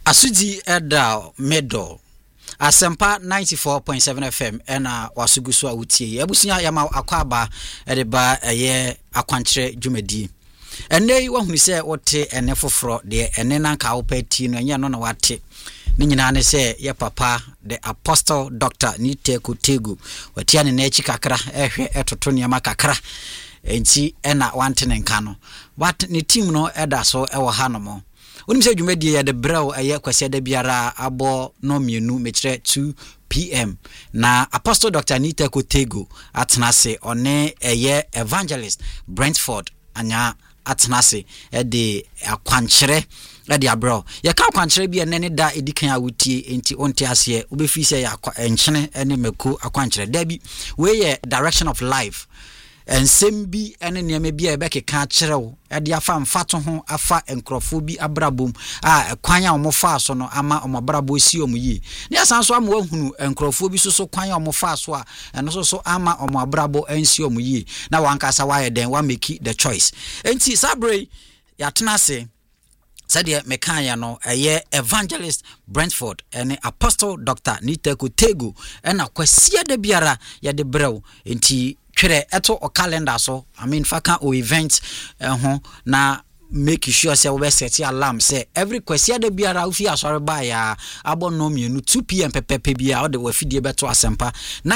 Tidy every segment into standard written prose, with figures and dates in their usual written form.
Asudi Eda Medo Asempa 94.7 FM ena wasugusu a wutie abusunya yama akwaba edeba eye akwankyere dwumadi ene wahunu se wote ene foforo de ene nanka wopati no anya no na wate ni nyina ne se ye papa the apostle Dr. Niteku Tegu watia ne na echi kakra ehwe etoto niam kakra enti ena wantene nka no wat ne team no eda so ewo hanomo Unim se dwumadi ya de braw aye kwase da biara abo no mienu mekire 2 PM na Apostle Dr. Niteku Tegu atnase one eye evangelist Brentford anya atnase de akwankyere de abraw ye ka akwankyere bi ene da edikan awutie enti onte ase obefi se ya enkyene ene meku akwankyere da bi we ye direction of life ensembi ene niam bia ebekeka kyerɛw ade afa mfato ho afa enkrofo bi abrabom a kwan a omofa so no ama omobrabo si omuyi ne asanso ama wahunu enkrofo bi so kwan a omofa so a eno so ama omobrabo ansi omuyi na wankasa waye den wa make the choice enti sabre yatena se sadia mekanya no eye evangelist Brentford ene apostle Dr. Niteku Tegu ena kwasia da biara ya de brew enti twere eto o calendar so faka o event ho na make sure say we set alarm say every kwasia da biara ofi asore ba ya abono mienu 2 PM pepepe bia o de wafidie beto asempa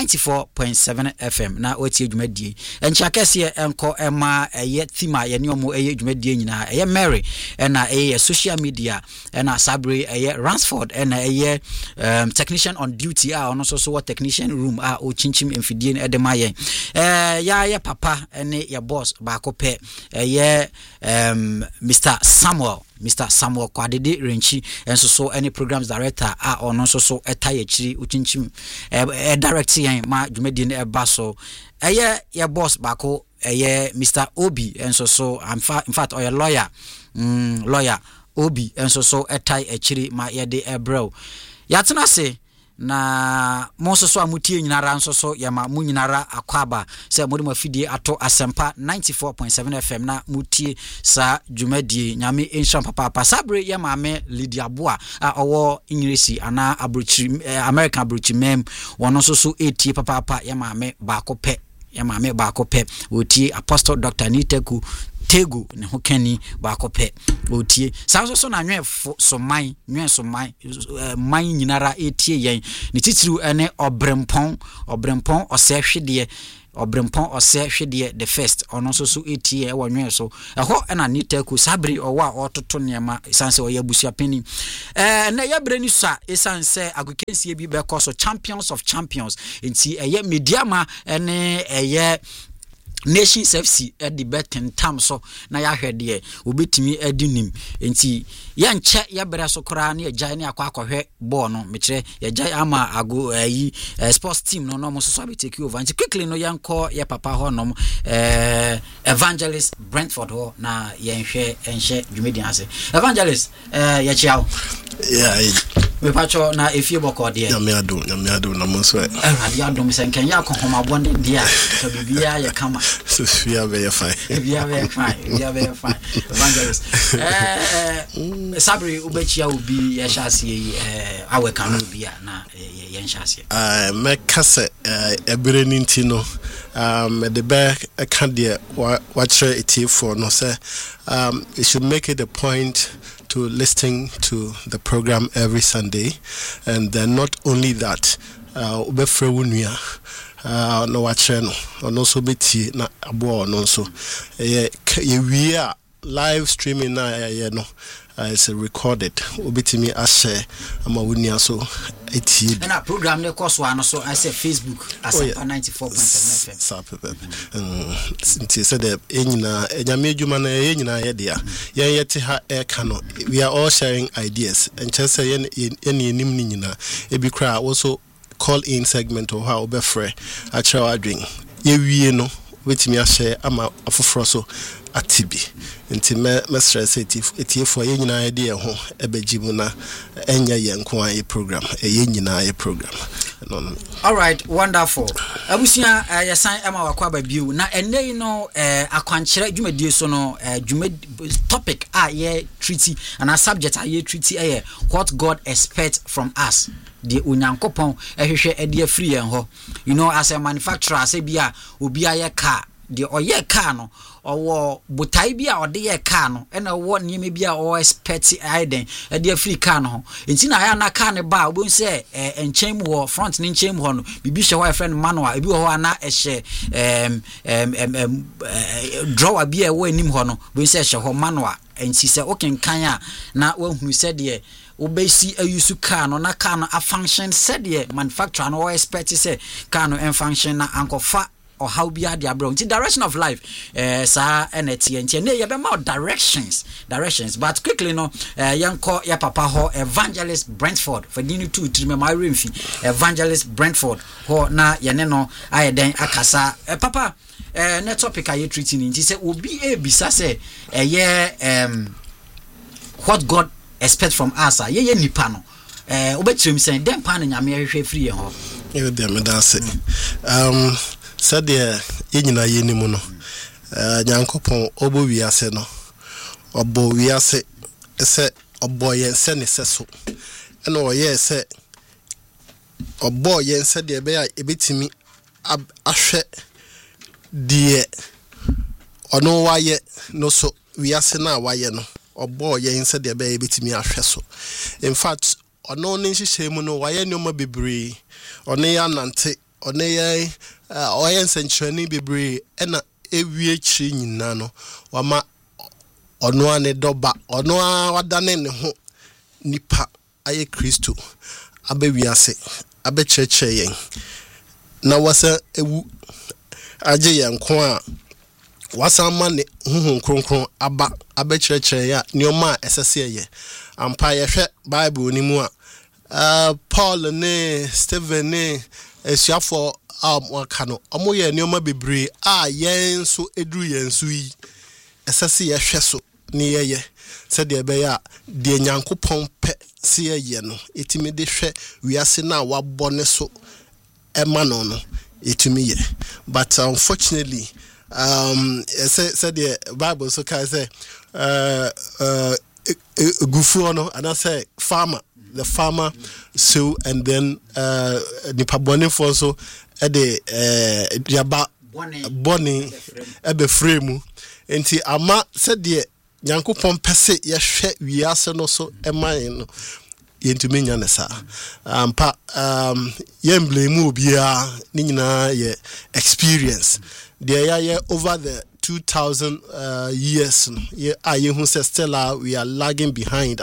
94.7 FM na otie dwumadie encha kese enko ema eye thema ye ne omo eye dwumadie nyina eye Mary na eye social media na Sabre eye Ransford na eye technician on duty ono so what technician room o chinchim emfidie na edemaye ya papa ne ya boss ba ko pe eye Mr. Samuel Kwadede Renchi enso so any programs director ono so etaye chiri uchinchim direct yan ma dwumadi na eba so eye ya boss bako eye Mr. Obi enso so in fact oya lawyer Obi enso so etaye chiri ma ye de ebrew yatena se na monso so amutie nyinara nso so yama munyinara akwaba se modi mafidie ato asempa 94.7 FM na mutie sa dwumadie nyame enham papa Sabre yama ame Lydia Boa owo English ana abrochi American abrochi mem wono so etie papa yama ame baako pe otie Apostle Dr. Niteku Tegu ne hokani baako pe otie sanso so na nwefo so man man nyinara etie yen ne titiru ene obrempon osehwede the first ono so etie e wonwe so eho na Niteku Sabre owa ototo niema sanse oyabusu apeni na yabrani sa esanse agokensie bi be koso champions of champions enti eye mediama ene eye Nations FC at the betting tam so na ya hwede obetimi adinim enti ya nche ya bere so kora na ya jai na akwa ball no mekire ya jai ama ago sports team no mo so be take over enti quickly no yanko ya papa ho no evangelist Brentford ho na ya nhwe enhye dwumedi ase evangelist ya chiao we pacho na efie boko de ya me ado na mo so ya do misenken ya konhoma bonde dia to bibia ya kama Sophia very fine. Evangelist. Sabre ubechia ubi ya shasi awe kanu bia na yen shasi. Mekase ebreni ntino the back akade watre eti for no say it should make it a point to listening to the program every Sunday, and then not only that ubefre wunia no wacheno no so beti na abo no so ye live streaming na ye no it's recorded obetimi ashare ama wunia so eti na program ne course one so I say Facebook as 94.7 FM nti said enyina enyame adwuma na enyina ye dia ye yete ha e kano we are all sharing ideas and just say ye enim ni nyina ebi kra also call in segment or how be free actual adwin ye wie no wetimi ahye ama afoforo so atibi nti me stress etiefo ye nyina ye de ho ebegimu na enya ye nko aye program ye nyina ye program No. All right, wonderful. Abusia yasan ema wakwa ba biu na ene no akwankyere dwumadie so no topic ye treaty and a subject ye treaty what God expects from us. The unyankopon ehwehwe ede free yen ho. You know, as a manufacturer say bia obi aye car the oye car no owo botai bia ode ye car no e na wo niam bia o expect aiden e de free car no enti na ya na car ne ba obo se enchem wo front ni enchem ho no bibi hye ho friend manual ebi ho ana e hye drawer bia wo anim ho no bo se hye ho manual enti se okenkan a na wahunu se de obesi ayusu car no na car no a function said ye manufacturer no expect say car no en function na ankofa or how be the abroad. It's the direction of life. Sir NT and ye be more directions. But quickly no young call ya papa ho Evangelist Brentford for dinu 2 3 my remfi Evangelist Brentford ho na ye ne no aye den akasa papa net topic are you treating in say obi e bisa say what God expect from us ye nipa no obetrim say dem pa na nyame hwehwe free ho you dem da say said ye nyina ye ni mu no nyankopon obo wiase no obo wiase se obo ye se ne seso ena oye se obo ye se de be ya ebetimi ahwe die ono waye no so wiase na waye no obo ye se de be ya ebetimi ahwe so in fact ono ne nhihye mu no waye nyoma bebre ono ya nante ono ye oyen senchani bebre ena ewie chiri nyina no wama ono ane doba ono wadane ne ho nipa aye Kristo abewiase abecheche yen na wasa ewu aje yanko a wasa mane huhun kronkron aba abecheche ya nioma esese ye ampa ye hwe Bible ni mu a Paul ne Stephen ne esuafo wakano omo ye nioma bebre yen so edru yen so yi esese ye hwe so ne ye se de be ya de nyankopon pe se ye no etimi de hwe wiase na wabone so emano no etimi ye but unfortunately say the Bible so can say gufu no and I say farmer the farmer so and then the pabone for so the yaba boni ebe frame enti ama said the nyankopon pese ye hwe wiase no so eman no yentumi nya ne sa ampa yemblemu obia ni nyina ye experience there ye over the 2000 years ye who say still we are lagging behind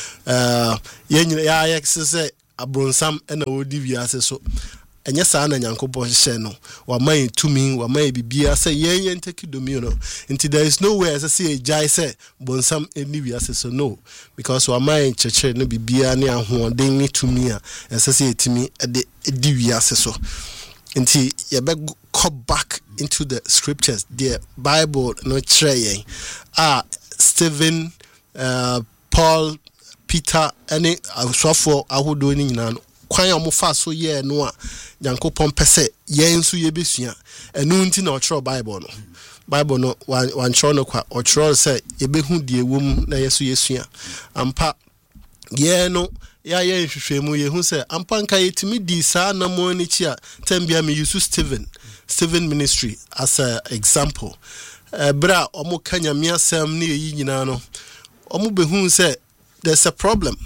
ye say abronsam na odi wiase so enye sa na nyankopon hye no wa man tumi wa man bibia say yen take domino until there is no way as say ejai say bonsam eni wiase so no because wa man cheche no bibia ne ahoden ni tumi a say etimi edi wiase so until ye be come back into the scriptures the Bible no try Stephen Paul Peter any asofo ahodo ni nyina no kwan omofa so ye no a nyankopon pese ye nso ye besua enu nti na ochro Bible no wan chro no kwa ochro se ye behu die wom na yeso yesua ampa ye no ya ye hwehwemu ye hu se ampa nka yetimi di sa na mo ni chi a tambia me use Stephen ministry as an example bra omo kanya miasem na yi nyina no omo behu se there's a problem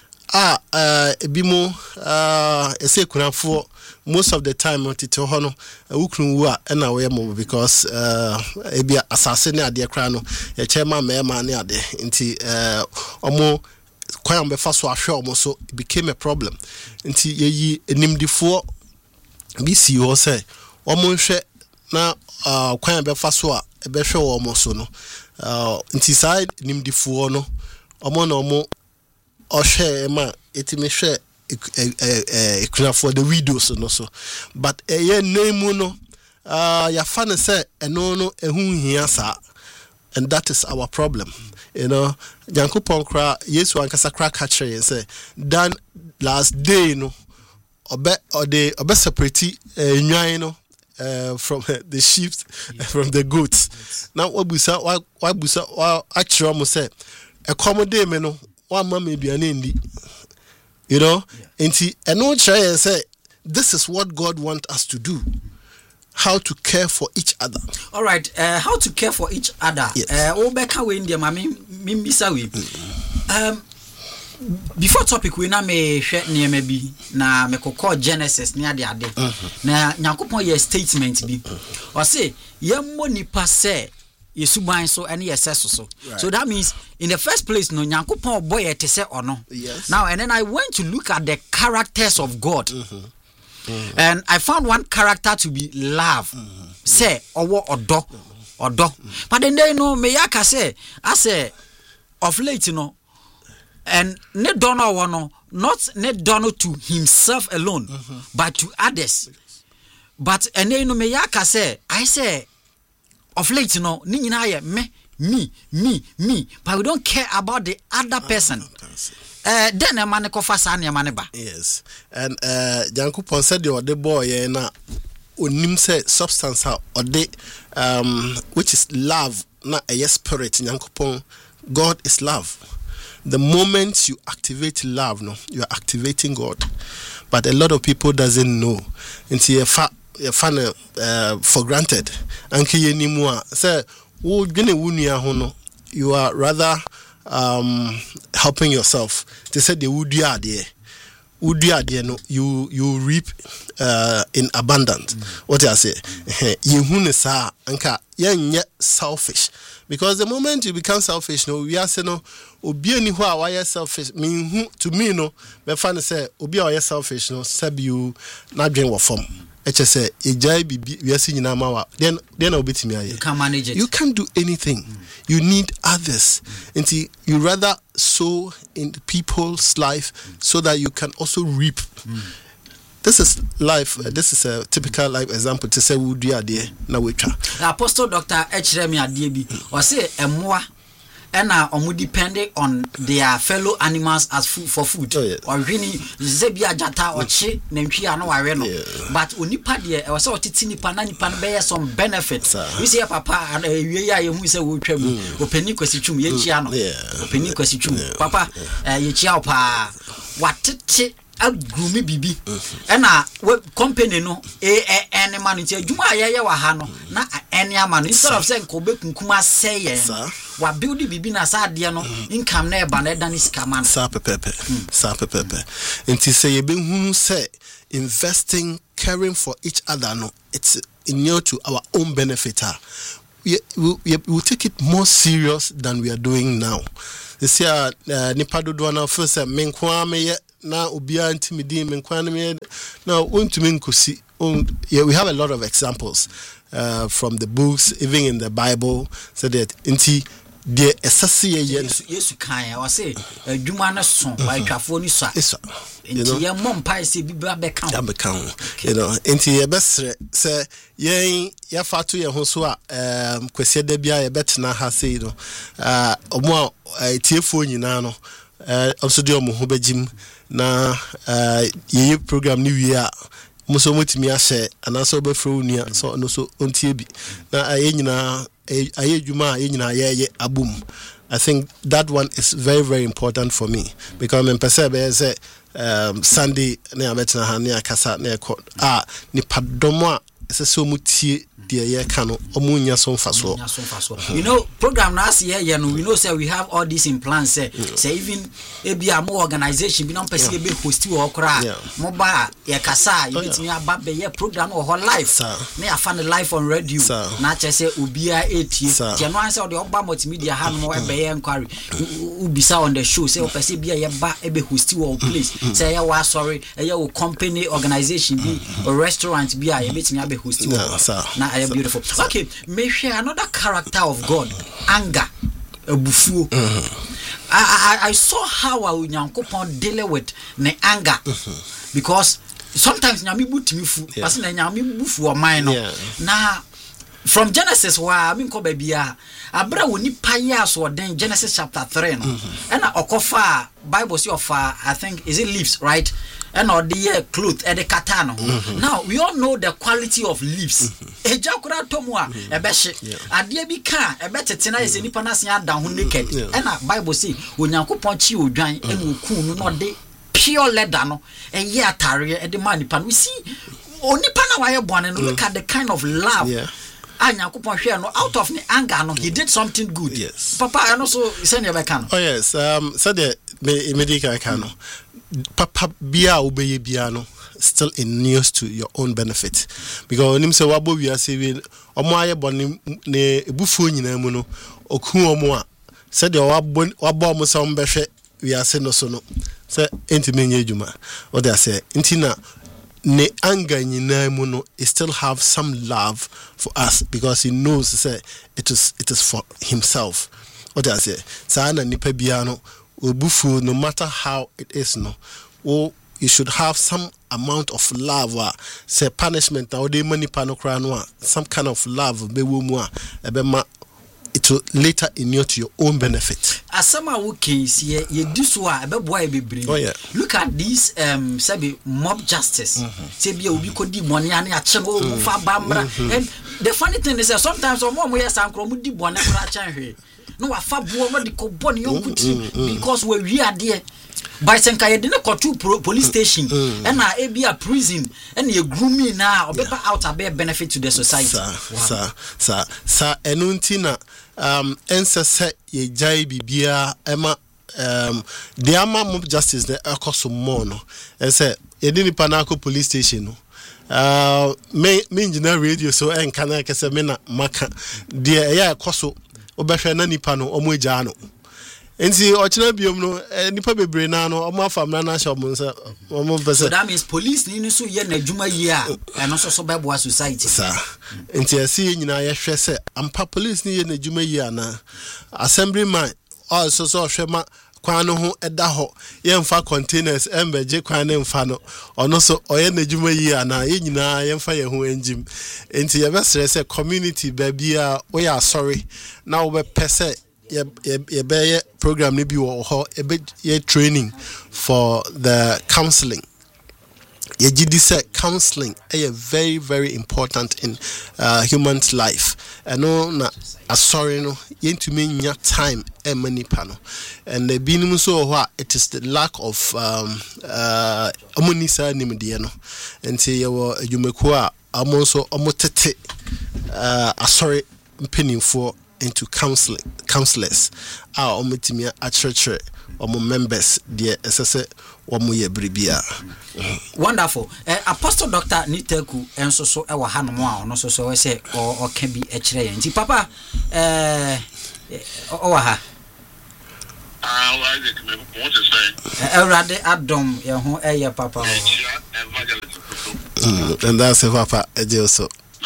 ebimo ese kunafo most of the time otito ho no wukru wu a na we mo because ebia asase ne ade kra no ye chema mema ne ade nti omo kwan be fa so ahwe omo so it became a problem nti yeyi enimdifo bisi ho say omo hwe na kwan be fa so a ebe hwe omo so no nti side enimdifo no omo na omo ohwe ma etimi hwe for the widows no so but ye name no ya fan say eno no ehun hia sa and that is our problem you know Yankopon kra Yesu ankasa kra catcher say dan last day no obe separate nwan no from the sheep from the goats. Now what busa actually mo say accommodate me no one man may be an indie. You know, and no try and say this is what God wants us to do. How to care for each other. All right, how to care for each other. Obeka we India mami mimisawi. Before topic we na me hwe niam bi na me kokọ Genesis ne ade na Nyankopon ye statement bi o say yemmo nipa se yesuban so ene yeseso so. So that means in the first place no Nyankopon boy ye te se ono. Now and then I went to look at the characters of God. And I found one character to be love. Say odo. But then they know me yaka say I say of late and ne dono one not ne dono to himself alone but to others. But and then me yaka say I say of late ni nyina ye me but we don't care about the other person. Then a man kofa sa ne man ba. Yes. And Jankopon said the boy na onim say substance or the which is love na a spirit. Jankopon, God is love. The moment you activate love, no, you are activating God. But a lot of people doesn't know. Until you fan for granted. Anki ye ni mua say wo gene wunia ho no, you are rather helping yourself. They said they would do no, you reap in abundance. What I say, you hunesa anka ye selfish. Because the moment you become selfish, no, we are saying no, obi ani ho a why selfish. Me to me no, me fan say obi a why selfish no, sabi you not dream what form. Say ejai bibi we are seeing na mawa. Then obetimi aye. You can't manage it. You can't do anything. You need others. Until you rather sow in people's life so that you can also reap. This is life. This is a typical life example. To say we do there na we try. Apostle Dr. Echremi Adiebi or say emwa ena omu depending on their fellow animals as food for food. Or really zebia jata or chi nemchi ano wareno. But onipa de e say otiti nipa na nipa be some benefits. We say papa and we ya hu say wo twam openi kwasi twum ye chia no. Openi kwasi twum. Papa ye chia pa watete agrumi bibi ena company no ene man nti adwuma ayeye wa ha no na ene ama no instead of saying ko be kunkuma say wa build bibi na sa de no income na e ba na dan sika man sa pepepe nti say ye be hunu say investing, caring for each other no, it's near to our own benefit. We take it more serious than we are doing now. This year nipado do na first menkwa me na obia intimidate menkwa me now untume nkosi. Yeah, we have a lot of examples from the books, even in the Bible, so that inti the SSC yes kan I say adwuma na so by twafo ni so inti ye mom pai se bibia be kan you know inti ye besre say ye fatu ye ho so a kwese da bia ye betena ha sei no omo tiefo nyina no also de omo ho bagim na ye program ni wi a muso motimi ahye anaso obefro nua so no so ontie bi na ayenyina ayejuma ayenyina ye abum. I think that one is very, very important for me because I'm perceive say Sunday na ametna ha na akasa na ekọ ni padomo a so mutie de ye ka no omunya so mfaso. You know program na as ye no we know say we have all this in plan say even ebia mo organization bi na pese be host wo okra mo ba ye kasa you betimi aba be ye program or live na ya fan live on radio na che say obia etie je no answer the oba multimedia ha no be ye inquiry ubisa on the show say pese bia ye ba e be host wo place say ye wa sorry ye wo company organization bi or restaurant bia ye betimi abe host wo na beautiful. Okay, may share another character of God, anger, bufu. I saw how Nyankopon deal with the anger because sometimes nyami buti mifu, but na nyami bufu o mine no. Na from Genesis wa mi ko bia abra woni paya so den Genesis chapter 3 no. And okofa Bible say of I think is it leaves, right? and or the cloth and the katano. Now we all know the quality of leaves. A jakura tomwa, a beshi, a dear bika, a better tena is any panasia down naked. And a Bible say, when you punch you, giant and wukun, not de pure leather, no, and yeah, tarry at the money pan. We see only panawaya born and look at the kind of love. Out of anger, no, he did something good. Yes. Papa, and also send your can. Oh, yes. So the medical can. Papa bia obey biano still in news to your own benefit. Because him say wabo we are saving omoaye boni ne ebufu nyina mu no oku omo a said your wabo mo some behwe we are saying no so no. Say enti menye adwuma. What they say intina ne anger nyina mu no still have some love for us because he knows say it is for himself. What I say sa na nipa bia no obufu no matter how it is no you should have some amount of love say punishment or the money pano kra no some kind of love be wo mu a ebema it will later inure to your own benefit. Asama wo case ye do so a be boy be bring. Look at this say mob justice. Say be obi ko di money ani a chem o fa bambra. And the funny thing is that sometimes omo mo yes ankro mo di bone kra chan hwe. No wa fa bo no di ko bone yon kuti because we are there. By senka ye didn't go to police station and na e be a prison and ye grooming na or out a benefit to the society. Sir enuntina ense ye jai bibia ema the ama mob justice the akoso mo no e say ye didn't panako police station no me engineer radio so enka na kese me na maka de ya akoso obehwe na nipa no omo eja no enti ochina biom no nipa bebre na no omo afam na sha omo nsa omo pese. So that means police ni so ye na adwuma yi a eno so bebo society sir enti asi nyina ye hwe se ampa police ni ye na adwuma yi ana assemblyman also so hwe ma kwan no ho eda ho ye mfa containers embeje kwan ne mfa no ono so oye na adwuma yi ana ye nyina ye mfa ye ho enjim enti ye be stress community ba bia we are sorry now we pese ye be program ni bi wo ho ye training for the counseling. Ye gidi say counseling is very very important in human's life. No na sorry no ye ntumi nya time e mani pa no. And the binim so ho it is the lack of amonisa nimde no. Enti ye wo adwumaku a amonso omotete sorry penny into counselors omutimia a church members dear ss omuye bribia. Wonderful. Apostle Dr. Niteku enso so e wa hanom a ono so we say o can be a kire yen. Papa o wa ha why they want to say Erade Adom ye ho eye papa and that's a papa eje so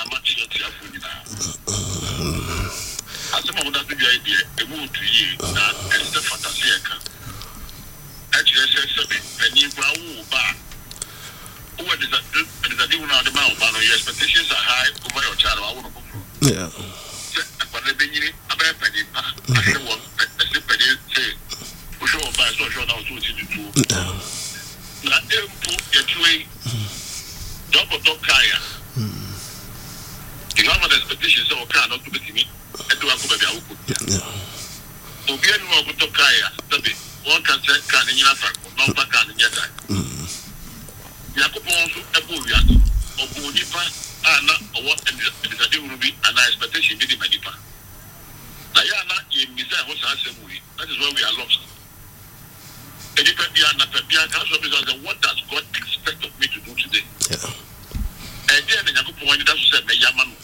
asema that be idea e move to ye na it's the fantasy actually say when kwa wo ba who is that you know the man ba no your expectations are high over your child I want to yeah but the beginning about penny pa I say what the penny say we show ba so show now so to do na empo ye tue double kaya you have an expectation so can not to be me do I go baby I will obi enu oguto kaya tabi one can say can in your fact no can in your time yakupon so ebo wi ati obo nipa ana what and the will be an expectation be the nipa na ya na ye misa ho sa asemu yi that is why we are lost any people na people can so because what does God expect of me to do today and then yakupon that so say me yama no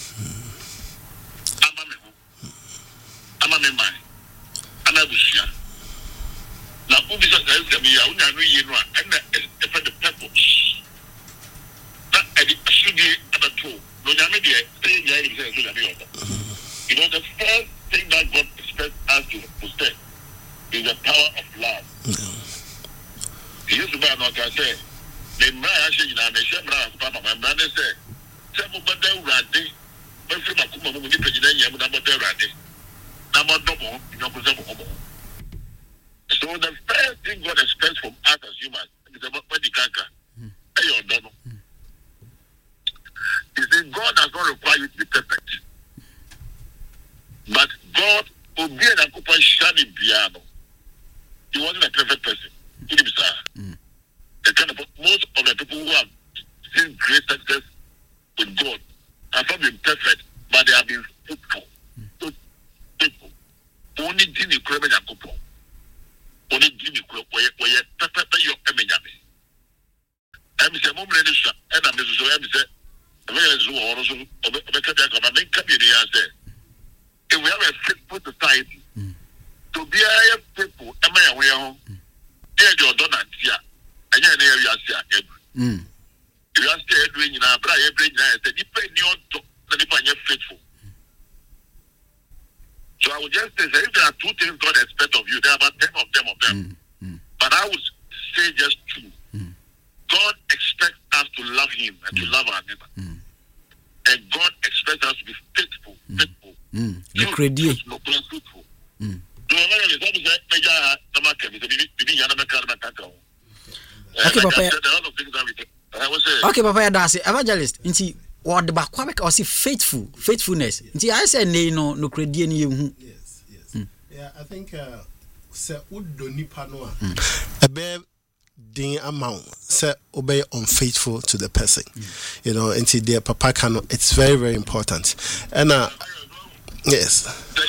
ama me man ana busia na ubi so say say me ya unya no ye no and for the purpose that edi asudi abato no nya me de say ya ni say so ya me you know the first thing that God expects us to possess is the power of love. He used to be no can say the man actually na me say bra papa my man say mo bada urade mo fi makuma mo ni pejina yam na bada urade. So the first thing God expects from us as humans is about the canker. You are still doing in our brain, the depend on the faithful. So I would just say, if there are 2 things God expects of you, there are about 10 of them. But I would say just 2. God expects us to love Him and to love our neighbor. And God expects us to be faithful. Faithful. Okay, Papa, that's it. Evangelist, inti what the back or see faithfulness. Inti I say no credit any. Yes. Yeah, I think se udoni panoa. Ebe din amount say obey unfaithful to the person. You know, inti their papa cano. It's very, very important. And yes.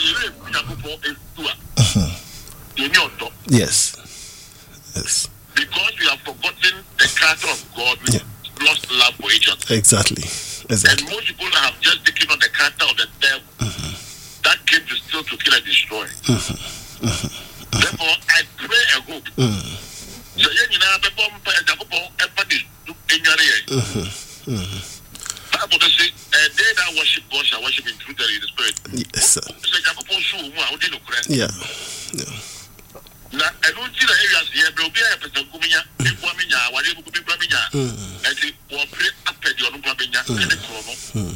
Yes. Because we have forgotten the character of God, we lost love for each other. Exactly. And most people have just taken on the character of the devil. That came to steal, to kill, and destroy. Therefore, I pray and hope. So, Bible says, they that worship God shall worship in truth and in the spirit. Yes, sir. Yeah. Now, I don't see the areas here, but we are a person coming here, whatever could be coming here, and they will pray up at your own coming here, and the chrono,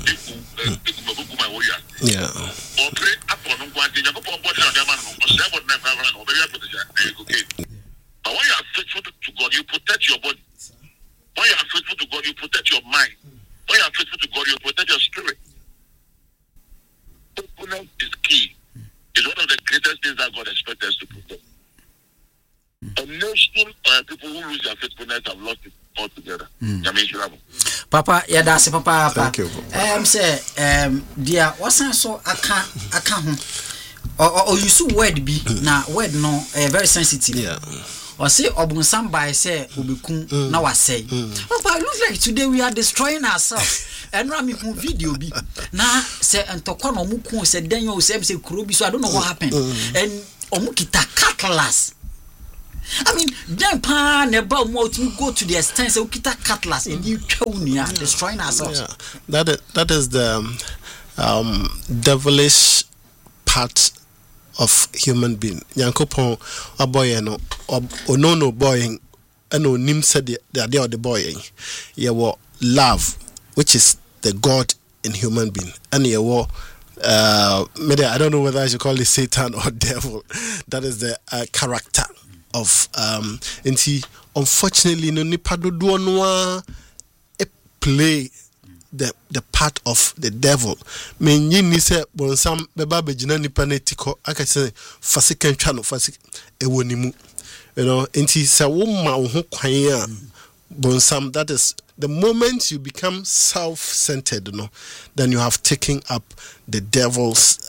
yeah. Or pray up on one thing, or seven never, or very okay. But when you are faithful to God, you protect your body. When you are faithful to God, you protect your mind. When you are faithful to God, you protect your spirit. Faithfulness is key. It's one of the greatest things that God expects us to protect. A nation people who lose their faithfulness have lost it altogether. Papa, yeah, that's Papa. Thank you. Say, dear, what's so I can't. Or you see word be now word no very sensitive. Yeah. Or say Obunsam by say Ubikun now I say. Papa, it looks like today we are destroying ourselves. And Rami video be now say and Tokono Muku said then you say Kurubi, so I don't know what happened. And Omukita cutlass. I mean, then pan about what you go to the extent say Ukita cutlass and you destroying ourselves. Yeah. That is the devilish part of human being. Yankopon a boy no no boying and nim said the idea of the boying. You were love, which is the God in human being, and you were maybe I don't know whether I should call it Satan or devil. That is the character of unfortunately no nipa do no play the part of the devil. Me nyini se bonsam beba begina nipa netiko aka se fasika ntwa no fasika ewonimu. You know, enti se wo ma wo ho kwan a bonsam, that is the moment you become self-centered, you know, then you have taken up the devil's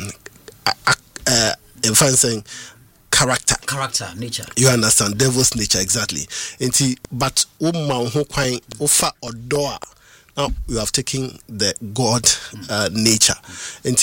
if I'm saying character, nature. You understand devil's nature exactly. Enti but wo ma wo ho kwan ofa odo. Now you have taken the God nature. And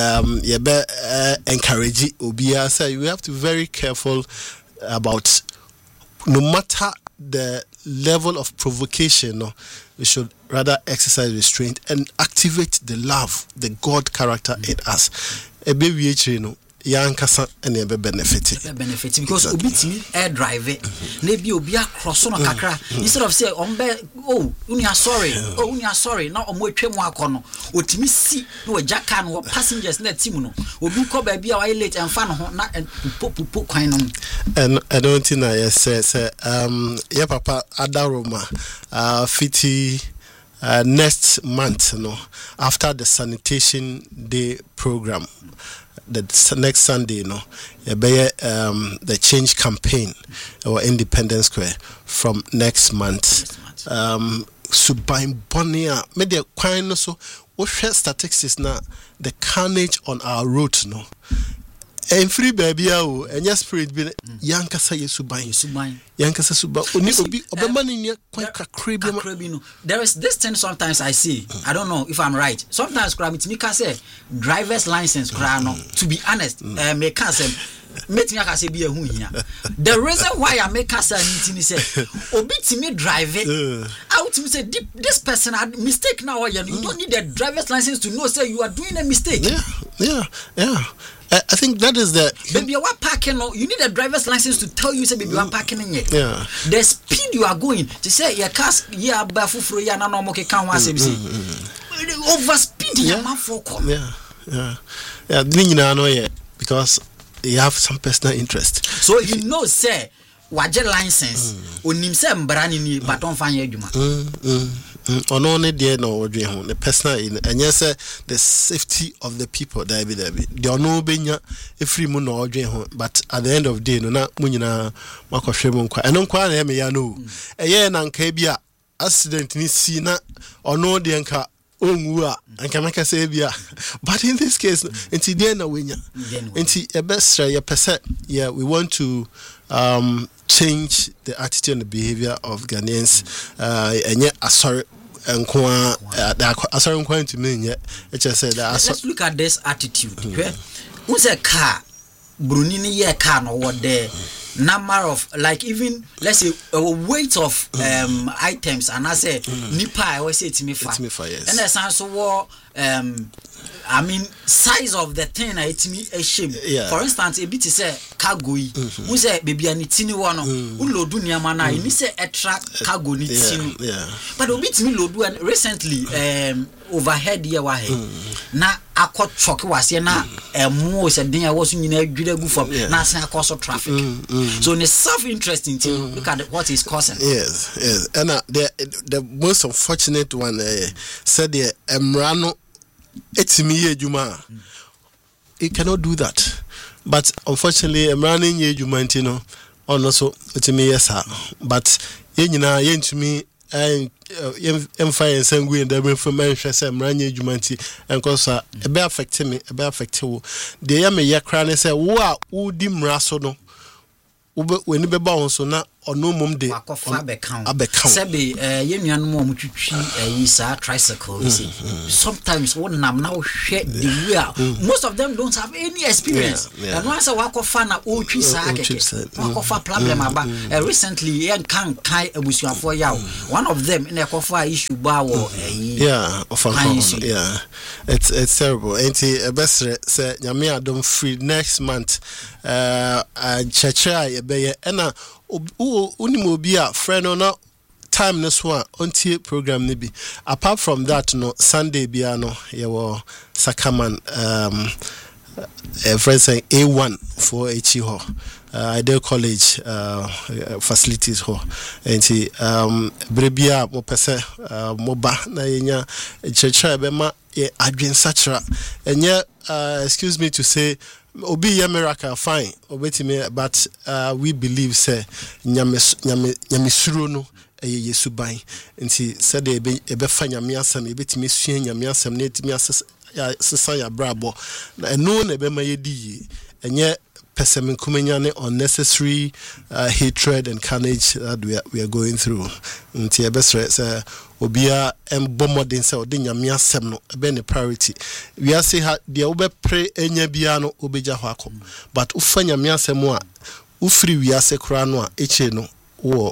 encourage Obia say you have to be very careful about no matter the level of provocation, we should rather exercise restraint and activate the love, the God character in us. A baby, yankasa and benefit because obitimi air drive maybe obia cross on kakra instead of say unia sorry now omwetwe mu akono otimi si no jaka no passengers na team no obi ko ba bia why late and fan ho na popo kwan no and I don't think I say yeah papa adaroma fiti next month after the sanitation day program, the next Sunday, the change campaign or Independence Square from next month. Subaim Bonia, media quine so what statistics now the carnage on our road and free baby and your spirit be yankasa yesubain yankasa suba oni obi obemani nia quite crabino. There is this thing sometimes I see. I don't know if I'm right. Sometimes grab it me say driver's license no, to be honest, me can say meeting aka say be a hu hia. The reason why I make us anything is say obi timi drive it out to say this person had mistake now. You don't need a driver's license to know say you are doing a mistake. Yeah. I think that is the baby you are parking. You need a driver's license to tell you say baby you are parking in here. Yeah. The speed you are going to say your car ya ba fufuro ya na no mo ke kan wa say over speed ya man for come. Yeah, I know because you have some personal interest. So you know say waje license onim say mbrani ni baton fanya adwuma. Ono ne de no odwe ho the personal and yes the safety of the people there be the ono benya efri mu no odwe ho, but at the end of the day no na munyina makohwe mu nkwa eno nkwa na me ya no eye na nka bia accident ni si na ono de nka onwu a nka meka say bia, but in this case enti de na wenya enti e best ya percent we want to change the attitude and the behavior of Ghanaians enye asori nkwa asori nkwa to me nye say that let's look at this attitude. Who's a car bruni ni ye car no what there number of like even let's say a weight of items and I say nipa I always say it's me far yes. And there's also I mean size of the thing it's me a shape. For instance a bit is say cargo who say baby ani tini one load niama na you say extra cargo ni tini but a bit me load recently overhead here wa he na akọ truck was here na mo say den was nyina adwiragu from na say akọ traffic. So in a self-interesting thing, look at what is causing. Yes. And the most unfortunate one said the Emrano etimi ejuma. It cannot do that. But unfortunately, Emrano ye ejuma ntino also etimi yesa. But yenyina yentumi emfa yensangu and the information say Emrano ejuma nti enkosa e be affect me, e be affect wo. De ya me yakra ne say wo a udi mraso no when you be bound so na ono mum de abekam sebe yenuan mo mutwitwi isa tricycle sometimes one nam na hwe the way most of them don't have any experience and once wakofa na otwi sa akeke wakofa problem aba recently yen kan kai abusuafo yaw one of them in ekofa issue ba wo it's terrible enti ebesre say nyame adom free next month cheche be na unimo bi a friend no time no so ontie program ne bi apart from that no Sunday bia no ye wo Sakaman friends saying A1 for HE ho Ideal College facilities ho enti brebia mo pese mo ba na yenya cheche be ma adwen sachra enye excuse me to say obi ya miracle fine obetime but we believe say nyame suro no yesu ban nti said e be fa nyame asam e betime sua nyame asam na etime asesa ya brabo na eno na be ma yedi enye person kumenya ne unnecessary hatred and carnage that we are going through nti e be stress obia embomodin say odi nyame asem no be ne priority we are say de obe pray enya bia no obeja ho akọ but ufa nyame asem a ufiri we ase kra no a eche no wo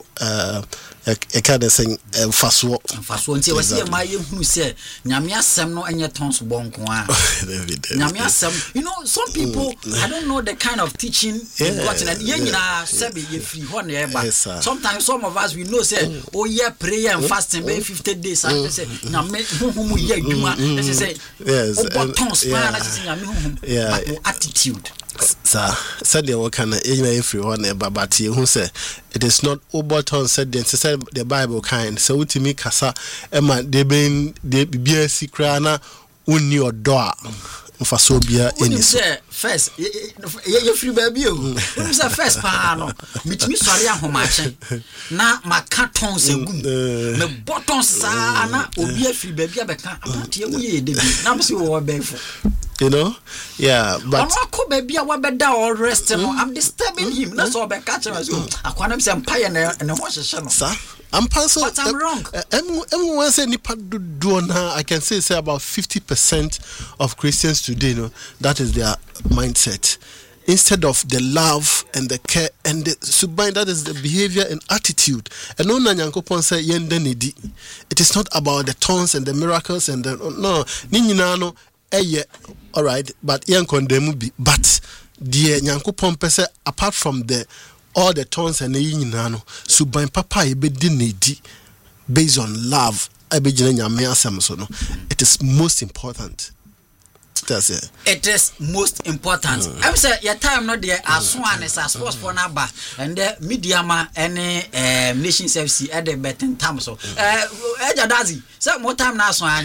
ekade sen faso nti wasi ma ye hunu se nyame asem no enye tons bonko a nyame asem you know some people I don't know the kind of teaching got in ye nyina sebe ye free ho na e ba sometimes some of us we know say oh yeah prayer and fasting be 50 days after say nyame humu ye adwuma say yes tons pa na say nyame humu but attitude said the work and everyone but who say it is not Oberton said the Bible kind so to me kasa ema de ben de bia sikra na uni odo mfaso bia eni say first ye free baby o say first pa no mitimi sori ahomache na maka ton segum me botton sa na obi free baby abeka amate ye ye de bi na mse wo befo you know but baby all rest I'm disturbing him that's all be catch us akwana say empire na ho hye no sir I'm passing but I'm wrong everyone say nipa do na I can say about 50% of Christians today that is their mindset instead of the love and the care and the suban, that is the behavior and attitude. And no Nyankopon say yende nidi. It is not about the tongues and the miracles and the no ninano all right, but yen condemn be but dear Nyankopon pese apart from the all the tongues and the yinano suban papa be nidi based on love. It is most important. That's it. It is most important. I would say your time not there as one as a sports for number and the mediama any nation FC at the betting time. So Ejadazi, some more time now so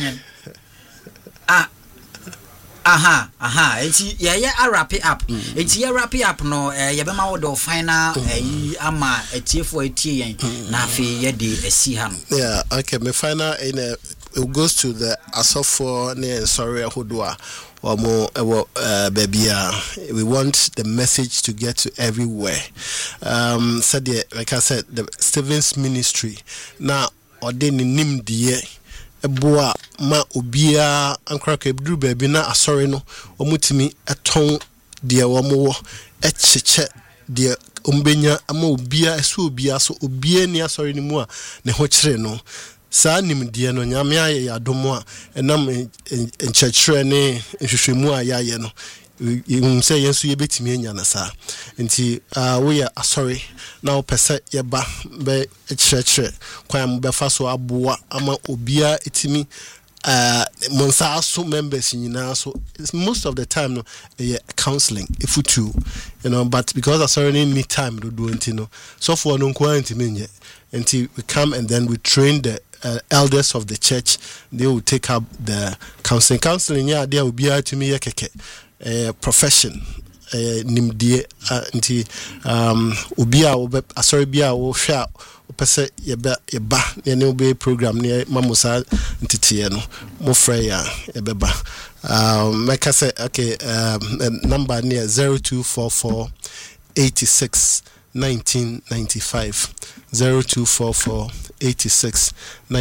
it's I wrap it up. It's here wrap it up no yabema would final ama a tier for a tea na fi yedi a sihan. Yeah, okay, my final in it goes to the Asofo ne sorry Hodua or more baby. We want the message to get to everywhere. Said like I said, the Stevens ministry now ordaining nim die eboa ma obia ankraka ebduru baby na asori no omutimi eton de womo echeche de ombenya ama obia eso obia so obia ni asori ni mu a ne ho kire no saa nimdeɛ no nyame ayɛ yadomo a enam enkyekere ne nhwehwemu a yaye no sɛ yenso yebetimi anya na saa nti we are sorry now pese yeba be kyerɛkyerɛ kwan mo befa so aboa ama obia etimi monsa so members nyina so most of the time no counseling if you know, but because I sorry need time to do it, you know, so for no ntimi until we come and then we train the elders of the church. They will take up the counseling yeah there will be to me profession nimdie nti obia wo sorry bia wo hwa pese yeba ne obe program ne mamusa ntitiye no mo frɛ ya ebeba make say okay number near 0244 86 1995 0244 86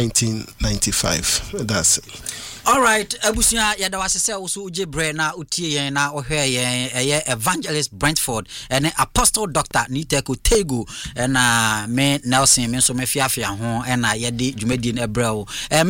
1995. That's it. All right, abusia yada wasese usu uje bre na utie yen na ohwe yen evangelist Brentford and apostle doctor Niteko Tego and me Nelson me so me fiafia ho and yede dwumadi na brɛ